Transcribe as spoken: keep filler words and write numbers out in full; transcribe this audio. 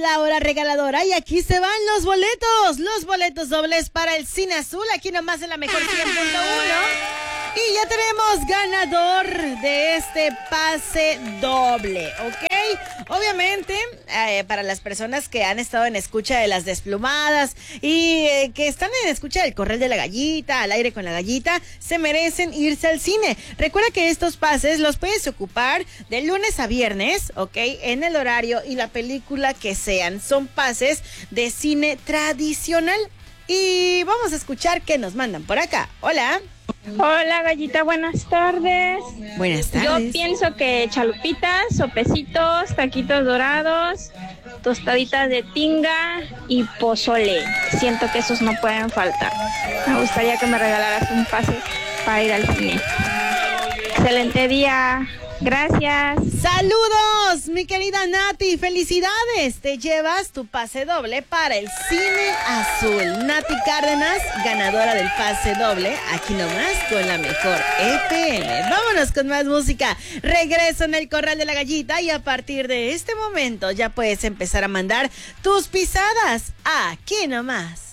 la hora regaladora y aquí se van los boletos, los boletos dobles para el Cine Azul, aquí nomás en la mejor cien punto uno. Y ya tenemos ganador de este pase doble, ¿ok? Obviamente, eh, para las personas que han estado en escucha de Las Desplumadas y eh, que están en escucha del Corral de la Gallita, Al Aire con la Gallita, se merecen irse al cine. Recuerda que estos pases los puedes ocupar de lunes a viernes, ¿ok? En el horario y la película que sean. Son pases de cine tradicional. Y vamos a escuchar qué nos mandan por acá. Hola. Hola, Gallita, buenas tardes. Buenas tardes. Yo pienso que chalupitas, sopecitos, taquitos dorados, tostaditas de tinga y pozole. Siento que esos no pueden faltar. Me gustaría que me regalaras un pase para ir al cine. Excelente día. Gracias. Saludos, mi querida Nati. Felicidades. Te llevas tu pase doble para el Cine Azul. Nati Cárdenas, ganadora del pase doble, aquí nomás con la mejor F M. Vámonos con más música. Regreso en el Corral de la Gallita y a partir de este momento ya puedes empezar a mandar tus pisadas aquí nomás.